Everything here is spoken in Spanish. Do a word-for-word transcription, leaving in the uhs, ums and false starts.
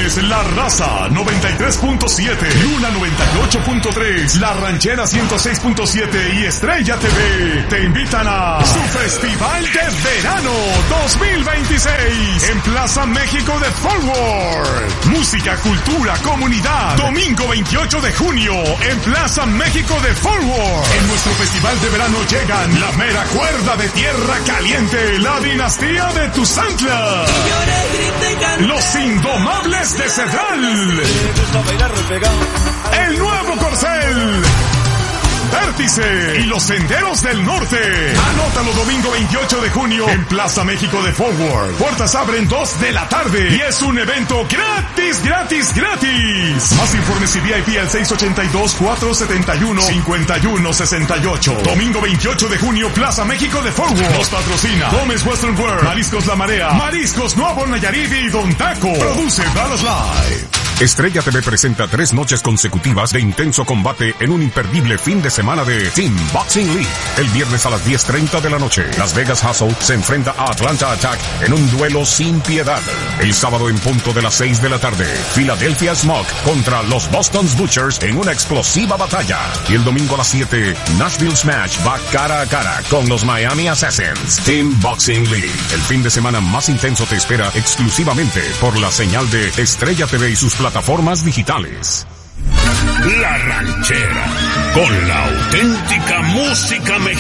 Juárez, La Raza noventa y tres punto siete, Luna noventa y ocho punto tres, La Ranchera ciento seis punto siete y Estrella T V te invitan a su Festival de Verano dos mil veintiséis en Plaza México de Fort Worth. Música, cultura, comunidad. Domingo veintiocho de junio en Plaza México de Fort Worth. En nuestro Festival de Verano llegan La Mera Cuerda de Tierra Caliente, La Dinastía de Tuzantla, Los Indomables de Cedral, El Nuevo Corcel, Vértice y Los Senderos del Norte. Anótalo domingo veintiocho de junio en Plaza México de Fort Worth. Puertas abren dos de la tarde y es un evento gratis, gratis, gratis. Más informes y V I P al seis ocho dos, cuatro siete uno, cinco uno seis ocho. Domingo veintiocho de junio, Plaza México de Fort Worth. Nos patrocina Gómez Western World, Mariscos La Marea, Mariscos Nuevo Nayarit y Don Taco. Produce Dallas Live. Estrella T V presenta tres noches consecutivas de intenso combate en un imperdible fin de semana de Team Boxing League. El viernes a las diez treinta de la noche, Las Vegas Hustle se enfrenta a Atlanta Attack en un duelo sin piedad. El sábado en punto de las seis de la tarde, Philadelphia Smoke contra los Boston Butchers en una explosiva batalla. Y el domingo a las siete, Nashville Smash va cara a cara con los Miami Assassins. Team Boxing League. El fin de semana más intenso te espera exclusivamente por la señal de Estrella T V y sus plataformas digitales. La Ranchera, con la auténtica música mexicana.